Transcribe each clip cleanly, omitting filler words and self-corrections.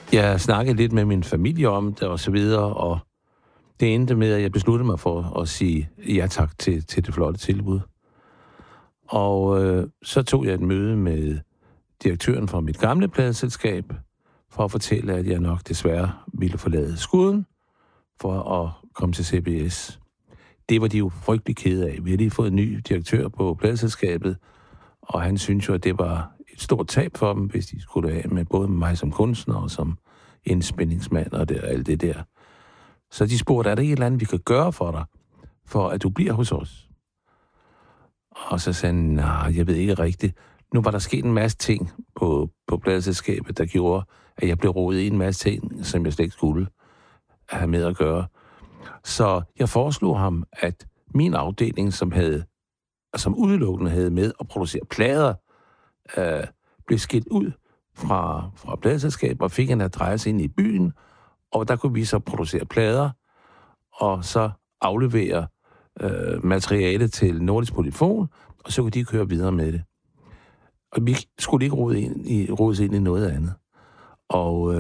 Jeg snakkede lidt med min familie om det og så videre, og det endte med, at jeg besluttede mig for at sige ja tak til det flotte tilbud. Og så tog jeg et møde med direktøren fra mit gamle pladeselskab, for at fortælle, at jeg nok desværre ville forlade skuden for at komme til CBS. Det var de jo frygtelig kede af. Vi havde lige fået en ny direktør på pladeselskabet, og han syntes jo, at det var et stort tab for dem, hvis de skulle af med både mig som kunstner og som indspændingsmand og alt det der. Så de spurgte, er der ikke et eller andet, vi kan gøre for dig, for at du bliver hos os? Og så sagde han, nej, jeg ved ikke rigtigt. Nu var der sket en masse ting på pladeselskabet, der gjorde, at jeg blev rodet i en masse ting, som jeg slet ikke skulle have med at gøre. Så jeg foreslog ham, at min afdeling, som udelukkende havde med at producere plader, blev skilt ud fra pladeselskabet og fik en adresse ind i byen, og der kunne vi så producere plader, og så aflevere materiale til Nordisk Polyfon, og så kunne de køre videre med det. Og vi skulle ikke rodes ind i noget andet. Og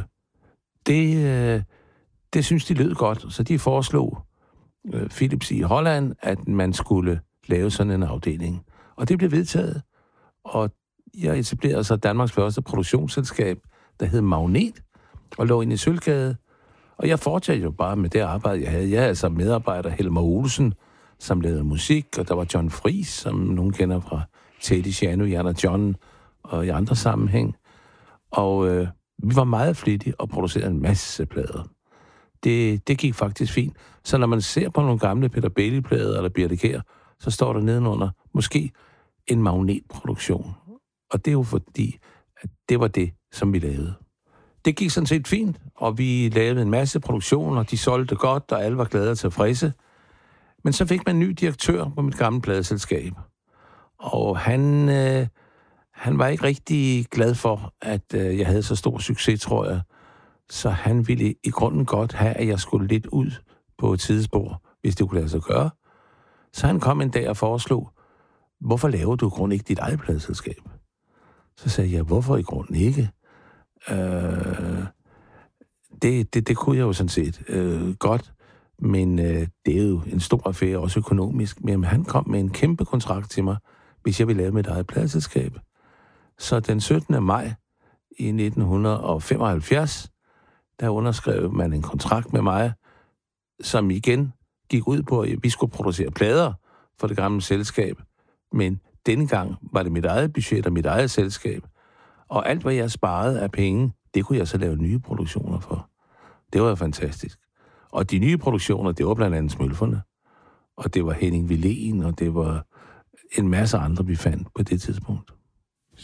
det synes de lød godt, så de foreslog Philips i Holland, at man skulle lave sådan en afdeling. Og det blev vedtaget, og jeg etablerede så Danmarks første produktionsselskab, der hed Magnet, og lå inde i Sølvgade. Og jeg fortsatte jo bare med det arbejde, jeg havde. Jeg havde altså medarbejder Helmer Olsen, som lavede musik, og der var John Friis, som nogen kender fra Teddy Shiano, Jan og John og i andre sammenhæng. Og vi var meget flittige og producerede en masse plader. Det gik faktisk fint. Så når man ser på nogle gamle Peter Bailey-plader eller Birte Kjær, så står der nedenunder måske en magnetproduktion. Og det er jo fordi, at det var det, som vi lavede. Det gik sådan set fint, og vi lavede en masse produktioner, de solgte godt, og alle var glade og tilfredse. Men så fik man en ny direktør på mit gamle pladeselskab. Og han var ikke rigtig glad for, at jeg havde så stor succes, tror jeg. Så han ville i grunden godt have, at jeg skulle lidt ud på et sidespor, hvis det kunne lade sig gøre. Så han kom en dag og foreslog, hvorfor laver du i grunden ikke dit eget pladeselskab? Så sagde jeg, hvorfor i grunden ikke? Det kunne jeg jo sådan set godt, men det er jo en stor affære, også økonomisk. Men han kom med en kæmpe kontrakt til mig, hvis jeg ville lave mit eget pladeselskab. Så den 17. maj i 1975, der underskrev man en kontrakt med mig, som igen gik ud på, at vi skulle producere plader for det gamle selskab. Men denne gang var det mit eget budget og mit eget selskab. Og alt, hvad jeg sparede af penge, det kunne jeg så lave nye produktioner for. Det var jo fantastisk. Og de nye produktioner, det var blandt andet Smølferne. Og det var Henning Willén, og det var en masse andre, vi fandt på det tidspunkt.